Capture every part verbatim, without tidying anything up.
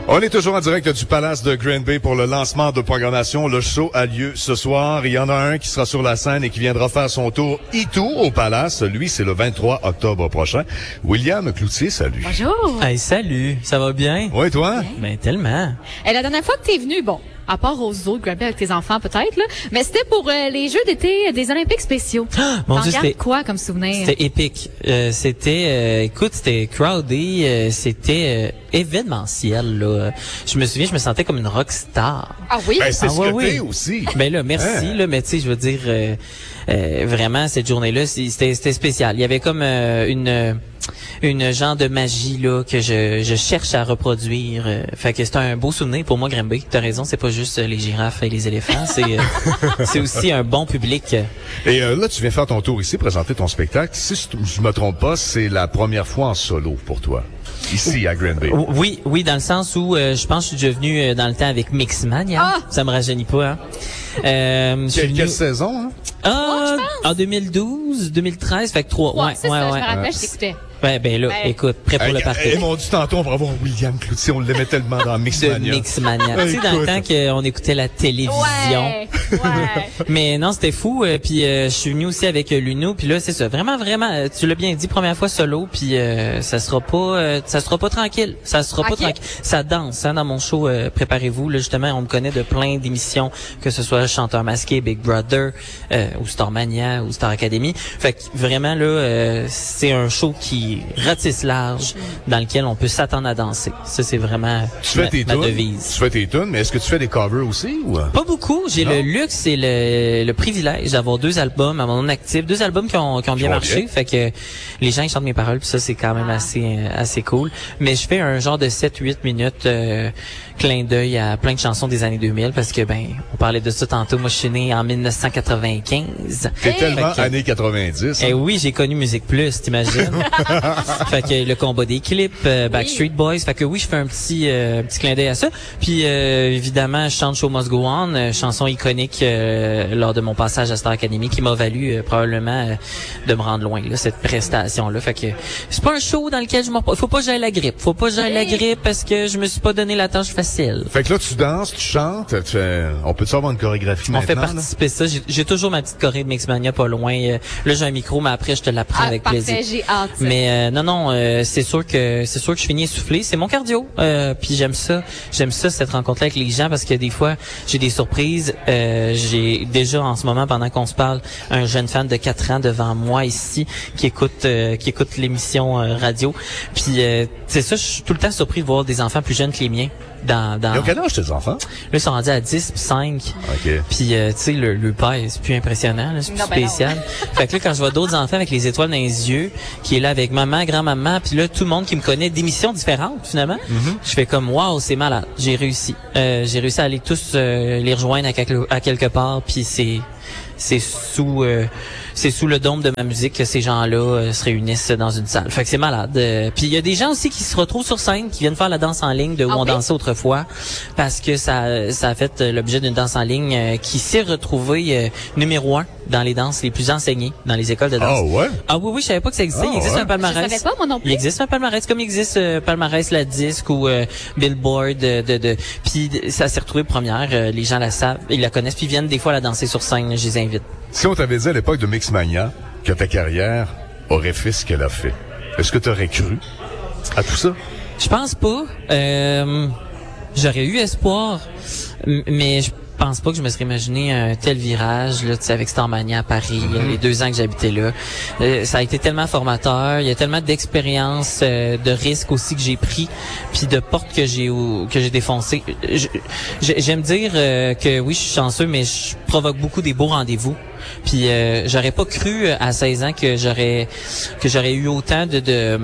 On est toujours en direct du Palace de Green Bay pour le lancement de programmation. Le show a lieu ce soir. Il y en a un qui sera sur la scène et qui viendra faire son tour iTour au Palace. Lui, c'est le vingt-trois octobre prochain. William Cloutier, salut. Bonjour. Hey, salut. Ça va bien? Oui, toi? Ben, tellement. Et la dernière fois que t'es venu, bon, à part aux autres, Green Bay avec tes enfants peut-être, là, mais c'était pour euh, les Jeux d'été des Olympiques spéciaux. Ah, mon T'en Dieu, gardes c'était quoi comme souvenir? C'était épique. Euh, c'était, euh, écoute, c'était crowded, euh, c'était euh, événementiel. Là. Je me souviens, je me sentais comme une rockstar. Ah oui? Ben, c'est Ah, ce ouais, que oui. t'es aussi. Ben là, merci, Hein? là, mais tu sais, je veux dire, euh, euh, vraiment, cette journée-là, c'est- c'était, c'était spécial. Il y avait comme euh, une une genre de magie là que je, je cherche à reproduire. Euh, fait que c'est un beau souvenir pour moi, Green Bay. T'as raison, c'est pas juste euh, les girafes et les éléphants, c'est euh, c'est aussi un bon public. Et euh, là, tu viens faire ton tour ici, présenter ton spectacle. Si je me trompe pas, c'est la première fois en solo pour toi, ici à Green Bay. Oui, oui, dans le sens où euh, je pense que je suis déjà venu euh, dans le temps avec Mixmania. Ah! Ça me rajeunit pas, hein. Euh, je suis Quelle, venu- quelle saison, hein? Ah, en deux mille douze, deux mille treize, fait que trois. Ouais, Ouais, c'est ouais, ça, ouais. je me rappelle, Euh, je t'écoutais. Ouais, ben là, Ben- écoute, prêt pour Hey, le hey, party. ils m'ont dit tantôt, on va voir William Cloutier. On l'aimait tellement dans De Mixmania. Mixmania. Tu sais, dans le Écoute. temps qu'on écoutait la télévision. Ouais, ouais. Mais non, c'était fou. euh, Puis euh, je suis venu aussi avec euh, Luno. Puis là, c'est ça. Vraiment, vraiment, euh, tu l'as bien dit, première fois solo. Puis euh, ça sera pas, euh, ça sera pas tranquille. Ça sera pas Ok. tranquille. Ça danse hein, dans mon show. euh, Préparez-vous. Là, justement, on me connaît de plein d'émissions, que ce soit Chanteur masqué, Big Brother, euh, ou Starmania, ou Star Academy. Fait que vraiment là, euh, c'est un show qui ratisse large, dans lequel on peut s'attendre à danser. Ça, c'est vraiment Tu fais ma, tes ma tunes, devise. tu fais tes tunes, mais est-ce que tu fais des covers aussi ou? Pas beaucoup. J'ai Non? le luxe et le, le privilège d'avoir deux albums à mon nom actif, deux albums qui ont, qui ont bien Qui vont marché. bien. Fait que les gens ils chantent mes paroles, puis ça c'est quand même assez euh, assez cool. Mais je fais un genre de sept huit minutes euh, clin d'œil à plein de chansons des années deux mille parce que ben on parlait de ça tantôt. Moi je suis né en mille neuf cent quatre-vingt-quinze. T'es Hey! tellement Fait que- années quatre-vingt-dix. Eh hein? oui, j'ai connu Musique Plus, t'imagines? Fait que le combat des clips, euh, Backstreet Boys. Fait que oui, je fais un petit euh, petit clin d'œil à ça. Puis euh, évidemment, je chante Show Must Go On, euh, chanson iconique euh, lors de mon passage à Star Academy qui m'a valu euh, probablement euh, de me rendre loin là, cette prestation là. Fait que c'est pas un show dans lequel je m'en faut pas que j'aille la grippe. Faut pas que j'aille la Hey! grippe parce que je me suis pas donné la tâche facile. Fait que là, tu danses, tu chantes, tu fais... on peut-tu avoir une chorégraphie On maintenant? fait là? participer ça. J'ai j'ai toujours ma petite choré de Mixmania pas loin. Euh, Là, j'ai un micro, mais après, je te l'apprends Ah, avec parfait, plaisir. j'ai hâte. Mais euh, non, non, euh, c'est sûr que c'est sûr que je finis essoufflé. C'est mon cardio. Euh, puis j'aime ça, j'aime ça cette rencontre-là avec les gens parce que des fois j'ai des surprises. Euh, j'ai déjà en ce moment pendant qu'on se parle un jeune fan de quatre ans devant moi ici qui écoute euh, qui écoute l'émission euh, radio. Puis euh, c'est ça, je suis tout le temps surpris de voir des enfants plus jeunes que les miens. Dans, dans... Ils ont quel âge tes enfants? Là, ils sont rendus à dix puis cinq. OK. Puis, euh, tu sais, le, le père, c'est plus impressionnant, là, c'est plus Non, ben non. spécial. Fait que là, quand je vois d'autres enfants avec les étoiles dans les yeux, qui est là avec maman, grand-maman, puis là, tout le monde qui me connaît d'émissions différentes, finalement, je fais comme, waouh, c'est malade, j'ai réussi. Euh, j'ai réussi à aller tous euh, les rejoindre à quelque, à quelque part, puis c'est c'est sous euh, c'est sous le dôme de ma musique que ces gens-là euh, se réunissent dans une salle. Fait que c'est malade. Euh, puis il y a des gens aussi qui se retrouvent sur scène, qui viennent faire la danse en ligne de où Ah on oui? dansait autrefois, parce que ça ça a fait euh, l'objet d'une danse en ligne euh, qui s'est retrouvée euh, numéro un dans les danses les plus enseignées dans les écoles de danse. Ah ouais? Ah oui oui, je savais pas que ça existait. Ah il existe ouais? un Je palmarès. savais pas, moi non Il plus. existe un palmarès comme il existe euh, palmarès la disque ou euh, Billboard de de, de puis ça s'est retrouvé première. Euh, les gens la savent, ils la connaissent puis ils viennent des fois la danser sur scène. Je les invite. Si on t'avait dit à l'époque de Mixmania que ta carrière aurait fait ce qu'elle a fait, est-ce que tu aurais cru à tout ça? Je pense pas. Euh, J'aurais eu espoir, m- mais je pense pas que je me serais imaginé un tel virage là, tu sais, avec Starmania à Paris, Mm-hmm. les deux ans que j'habitais là. Euh, ça a été tellement formateur. Il y a tellement d'expériences, euh, de risques aussi que j'ai pris, puis de portes que j'ai ou- que j'ai défoncées. Je- je- J'aime dire euh, que oui, je suis chanceux, mais je provoque beaucoup des beaux rendez-vous. Puis euh, j'aurais pas cru euh, à seize ans que j'aurais que j'aurais eu autant de de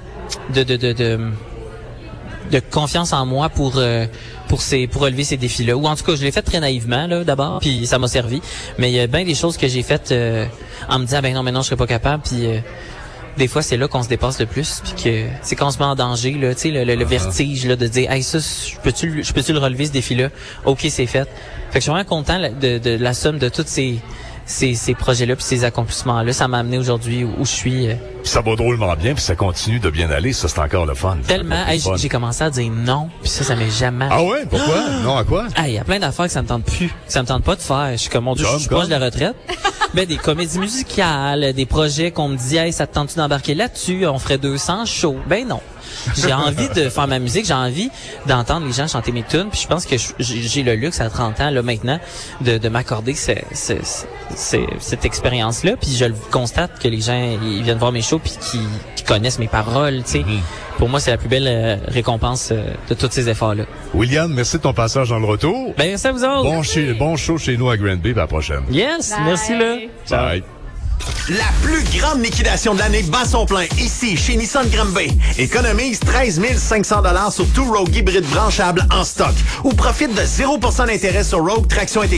de de, de, de de confiance en moi pour euh, pour ces pour relever ces défis-là. Ou en tout cas, je l'ai fait très naïvement là d'abord, puis ça m'a servi. Mais il y a bien des choses que j'ai faites euh, en me disant ben non, mais non, je serais pas capable. Puis euh, des fois, c'est là qu'on se dépasse le plus, puis que c'est qu'on se met en danger là, tu sais, le, le, le vertige là de dire hey ça, je peux-tu le- je peux-tu le relever ce défi-là. Ok, c'est fait. Fait que je suis vraiment content là, de, de la somme de toutes ces ces, ces projets-là puis ces accomplissements-là. Ça m'a amené aujourd'hui où, où je suis. Euh, Ça va drôlement bien, puis ça continue de bien aller. Ça, c'est encore le fun. tellement. Hey, j'ai, j'ai commencé à dire non, puis ça, ça m'est jamais. Ah ouais? Pourquoi? Non, à quoi? Ah, il y a plein d'affaires que ça me tente plus, que ça me tente pas de faire. Je suis comme, mon Dieu, je suis proche de la retraite. Ben, des comédies musicales, des projets qu'on me dit, hey, ça te tente-tu d'embarquer là-dessus? On ferait deux cents shows. Ben non. J'ai envie de faire ma musique, j'ai envie d'entendre les gens chanter mes tunes, puis je pense que je, j'ai le luxe à trente ans, là, maintenant, de, de m'accorder ce, ce, ce, cette expérience-là, puis je le constate que les gens, ils viennent voir mes shows puis qui, qui connaissent mes paroles, tu sais. Mm-hmm. Pour moi, c'est la plus belle euh, récompense euh, de tous ces efforts-là. William, merci de ton passage dans le retour. Ben, merci à vous autres. Bon, chez, bon show chez nous à Granby, à la prochaine. Yes, bye. Merci là. Bye. La plus grande liquidation de l'année bat son plein ici chez Nissan Granby. Économise treize mille cinq cents dollars sur tout Rogue hybride branchable en stock ou profite de zéro pour cent d'intérêt sur Rogue traction intégrale.